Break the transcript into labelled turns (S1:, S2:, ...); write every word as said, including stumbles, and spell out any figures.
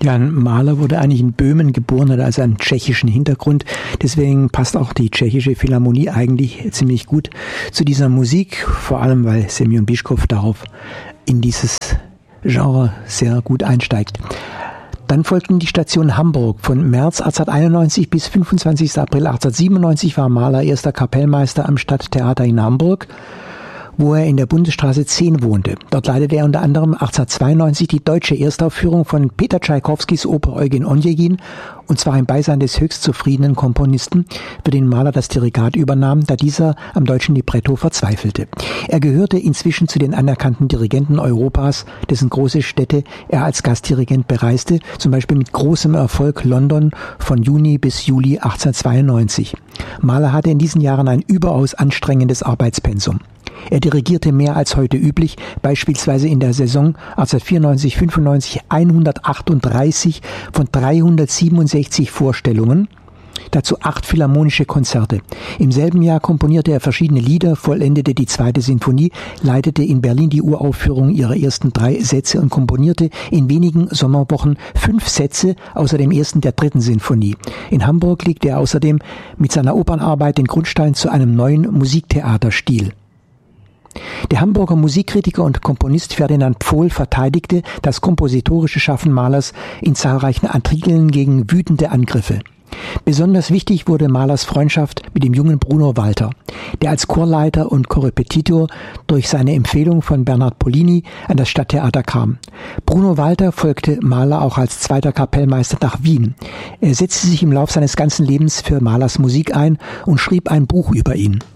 S1: Ja, Mahler wurde eigentlich in Böhmen geboren, hat also einen tschechischen Hintergrund. Deswegen passt auch die tschechische Philharmonie eigentlich ziemlich gut zu dieser Musik, vor allem weil Semjon Biškov darauf in dieses Genre sehr gut einsteigt. Dann folgten die Stationen Hamburg. Von März achtzehnhunderteinundneunzig bis fünfundzwanzigsten April achtzehnhundertsiebenundneunzig war Mahler erster Kapellmeister am Stadttheater in Hamburg, wo er in der Bundesstraße zehn wohnte. Dort leitete er unter anderem achtzehnhundertzweiundneunzig die deutsche Erstaufführung von Peter Tschaikowskis Oper Eugen Onegin, und zwar im Beisein des höchst zufriedenen Komponisten, für den Mahler das Dirigat übernahm, da dieser am deutschen Libretto verzweifelte. Er gehörte inzwischen zu den anerkannten Dirigenten Europas, dessen große Städte er als Gastdirigent bereiste, zum Beispiel mit großem Erfolg London von Juni bis Juli achtzehnhundertzweiundneunzig. Mahler hatte in diesen Jahren ein überaus anstrengendes Arbeitspensum. Er dirigierte mehr als heute üblich, beispielsweise in der Saison achtzehnhundertvierundneunzig fünfundneunzig hundertachtunddreißig von dreihundertsiebenundsechzig Vorstellungen, dazu acht philharmonische Konzerte. Im selben Jahr komponierte er verschiedene Lieder, vollendete die zweite Sinfonie, leitete in Berlin die Uraufführung ihrer ersten drei Sätze und komponierte in wenigen Sommerwochen fünf Sätze außer dem ersten der dritten Sinfonie. In Hamburg legte er außerdem mit seiner Opernarbeit den Grundstein zu einem neuen Musiktheaterstil. Der Hamburger Musikkritiker und Komponist Ferdinand Pfohl verteidigte das kompositorische Schaffen Mahlers in zahlreichen Artikeln gegen wütende Angriffe. Besonders wichtig wurde Mahlers Freundschaft mit dem jungen Bruno Walter, der als Chorleiter und Korrepetitor durch seine Empfehlung von Bernhard Pollini an das Stadttheater kam. Bruno Walter folgte Mahler auch als zweiter Kapellmeister nach Wien. Er setzte sich im Lauf seines ganzen Lebens für Mahlers Musik ein und schrieb ein Buch über ihn.